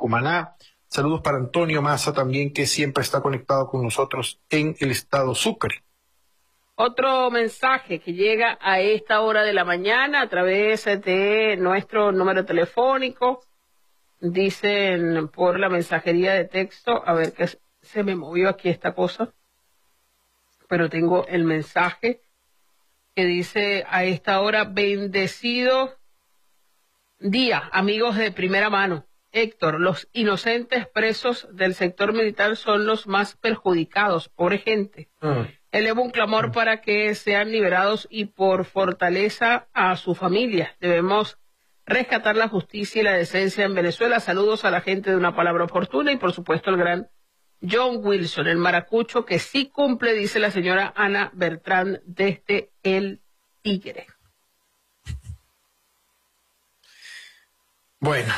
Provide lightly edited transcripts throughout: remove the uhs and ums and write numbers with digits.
Cumaná. Saludos para Antonio Massa también, que siempre está conectado con nosotros en el estado Sucre. Otro mensaje que llega a esta hora de la mañana a través de nuestro número telefónico. Dicen por la mensajería de texto, a ver que se me movió aquí esta cosa, pero tengo el mensaje que dice a esta hora: bendecido día, amigos de primera mano. Héctor, los inocentes presos del sector militar son los más perjudicados, pobre gente. Elevo un clamor para que sean liberados y por fortaleza a su familia. Debemos rescatar la justicia y la decencia en Venezuela. Saludos a la gente de Una Palabra Oportuna y por supuesto al gran John Wilson, el maracucho que sí cumple, dice la señora Ana Bertrán desde El Tigre. Bueno.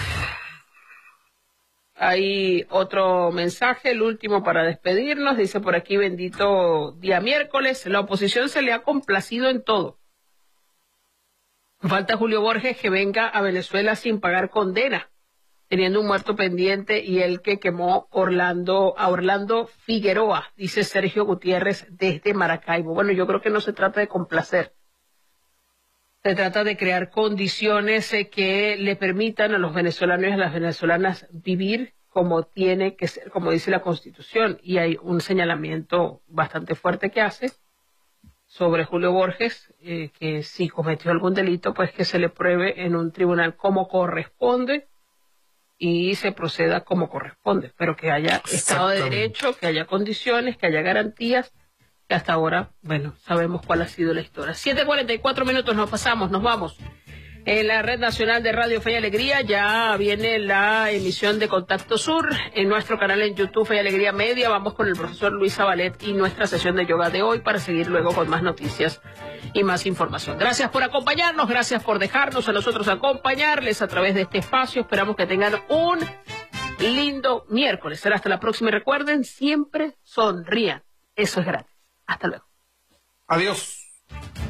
Hay otro mensaje, el último para despedirnos. Dice por aquí: bendito día miércoles. La oposición se le ha complacido en todo. Falta Julio Borges que venga a Venezuela sin pagar condena, teniendo un muerto pendiente, y el que quemó a Orlando Figueroa, dice Sergio Gutiérrez desde Maracaibo. Bueno, yo creo que no se trata de complacer. Se trata de crear condiciones que le permitan a los venezolanos y a las venezolanas vivir como tiene que ser, como dice la Constitución. Y hay un señalamiento bastante fuerte que hace sobre Julio Borges, que si cometió algún delito, pues que se le pruebe en un tribunal como corresponde y se proceda como corresponde, pero que haya Estado de Derecho, que haya condiciones, que haya garantías. Que hasta ahora, bueno, sabemos cuál ha sido la historia. 7:44 minutos, nos pasamos, nos vamos. En la Red Nacional de Radio Fe y Alegría ya viene la emisión de Contacto Sur. En nuestro canal en YouTube Fe y Alegría Media vamos con el profesor Luis Zabalet y nuestra sesión de yoga de hoy para seguir luego con más noticias y más información. Gracias por acompañarnos, gracias por dejarnos a nosotros acompañarles a través de este espacio. Esperamos que tengan un lindo miércoles. Será hasta la próxima y recuerden, siempre sonrían. Eso es gratis. Hasta luego. Adiós.